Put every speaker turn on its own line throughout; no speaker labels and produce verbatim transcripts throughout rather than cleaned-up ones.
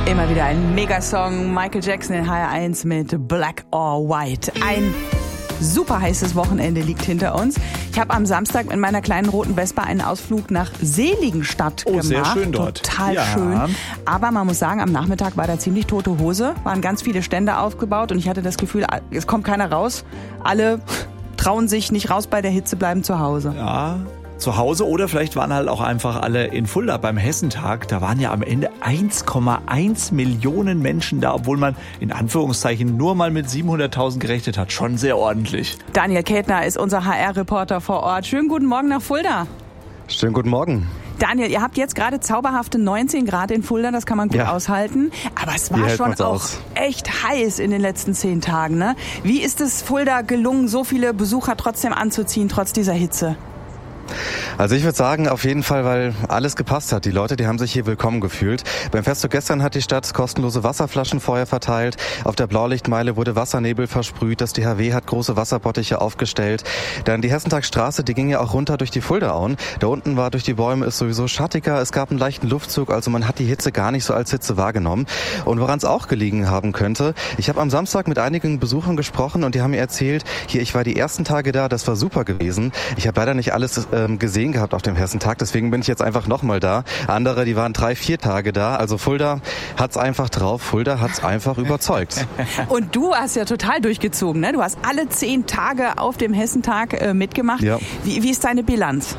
Immer wieder ein Megasong. Michael Jackson in H R eins mit Black or White. Ein super heißes Wochenende liegt hinter uns. Ich habe am Samstag mit meiner kleinen roten Vespa einen Ausflug nach Seligenstadt
oh,
gemacht.
Sehr schön dort.
Total
ja.
schön. Aber man muss sagen, am Nachmittag war da ziemlich tote Hose. Waren ganz viele Stände aufgebaut und ich hatte das Gefühl, es kommt keiner raus. Alle trauen sich nicht raus bei der Hitze, bleiben zu Hause.
Ja. Zu Hause oder vielleicht waren halt auch einfach alle in Fulda beim Hessentag. Da waren ja am Ende eins Komma eins Millionen Menschen da, obwohl man in Anführungszeichen nur mal mit siebenhunderttausend gerechnet hat. Schon sehr ordentlich.
Daniel Kätner ist unser H R-Reporter vor Ort. Schönen guten Morgen nach Fulda.
Schönen guten Morgen.
Daniel, ihr habt jetzt gerade zauberhafte neunzehn Grad in Fulda, das kann man gut ja. aushalten. Aber es war schon auch aus. echt heiß in den letzten zehn Tagen. Ne? Wie ist es Fulda gelungen, so viele Besucher trotzdem anzuziehen, trotz dieser Hitze?
Also ich würde sagen, auf jeden Fall, weil alles gepasst hat. Die Leute, die haben sich hier willkommen gefühlt. Beim Festzug gestern hat die Stadt kostenlose Wasserflaschen vorher verteilt. Auf der Blaulichtmeile wurde Wassernebel versprüht. Das D H W hat große Wasserbottiche aufgestellt. Dann die Hessentagsstraße, die ging ja auch runter durch die Fuldaauen. Da unten war durch die Bäume ist sowieso schattiger. Es gab einen leichten Luftzug, also man hat die Hitze gar nicht so als Hitze wahrgenommen. Und woran es auch gelegen haben könnte, ich habe am Samstag mit einigen Besuchern gesprochen und die haben mir erzählt, hier, ich war die ersten Tage da, das war super gewesen. Ich habe leider nicht alles ähm, gesehen gehabt auf dem Hessentag, deswegen bin ich jetzt einfach nochmal da. Andere, die waren drei, vier Tage da. Also Fulda hat's einfach drauf, Fulda hat's einfach überzeugt.
Und du hast ja total durchgezogen, ne? Du hast alle zehn Tage auf dem Hessentag äh, mitgemacht.
Ja.
Wie, wie ist deine Bilanz?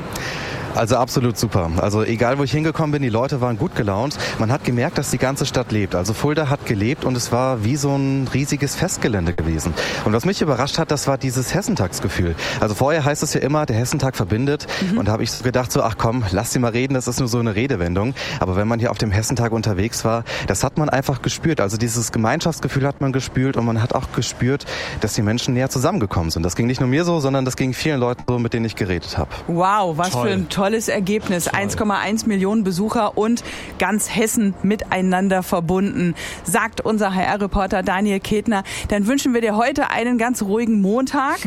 Also absolut super. Also egal, wo ich hingekommen bin, die Leute waren gut gelaunt. Man hat gemerkt, dass die ganze Stadt lebt. Also Fulda hat gelebt und es war wie so ein riesiges Festgelände gewesen. Und was mich überrascht hat, das war dieses Hessentagsgefühl. Also vorher heißt es ja immer, der Hessentag verbindet. Mhm. Und da habe ich so gedacht, so, ach komm, lass sie mal reden, das ist nur so eine Redewendung. Aber wenn man hier auf dem Hessentag unterwegs war, das hat man einfach gespürt. Also dieses Gemeinschaftsgefühl hat man gespürt und man hat auch gespürt, dass die Menschen näher zusammengekommen sind. Das ging nicht nur mir so, sondern das ging vielen Leuten so, mit denen ich geredet habe.
Wow, was
Toll.
für ein tolles Ergebnis. Toll. eins Komma eins Millionen Besucher und ganz Hessen miteinander verbunden, sagt unser H R-Reporter Daniel Kätner. Dann wünschen wir dir heute einen ganz ruhigen Montag.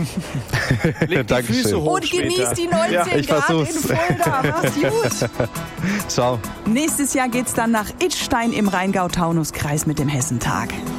Leg die Füße hoch
und genieß
später.
die neunzehn
ja, ich
Grad
versuch's.
in Fulda. Mach's gut.
Ciao.
Nächstes Jahr geht's dann nach Idstein im Rheingau-Taunus-Kreis mit dem Hessentag.